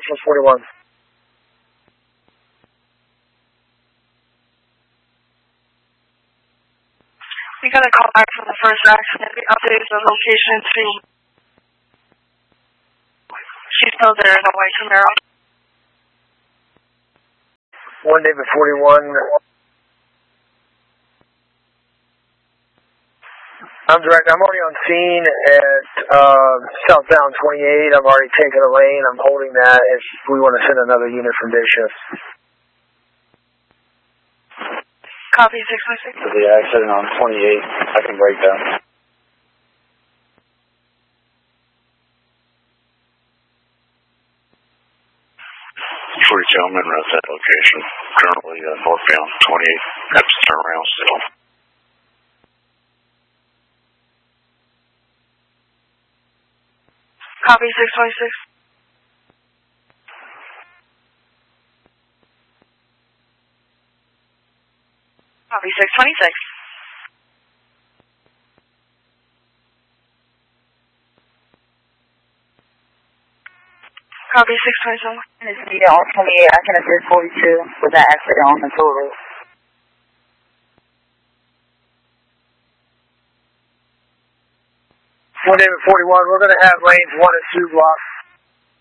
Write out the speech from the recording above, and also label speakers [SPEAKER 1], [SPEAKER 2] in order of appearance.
[SPEAKER 1] from 41.
[SPEAKER 2] We got a call back from the first accident. We updated the location to... She's still there in the white Camaro.
[SPEAKER 1] 1 David 41. I'm direct. I'm already on scene at southbound 28. I've already taken a lane. I'm holding that if we want to send another unit from day shift.
[SPEAKER 2] Copy 616.
[SPEAKER 3] For the accident on 28, I can break down.
[SPEAKER 4] 42, I'm in at that location. Currently northbound 28. Have to turn around still.
[SPEAKER 2] Copy 626. Copy 626. Copy 627.
[SPEAKER 5] It's me on 28. I can assist 42 with that accident on the total.
[SPEAKER 1] David 41, we're going to have lanes 1 and 2 blocked.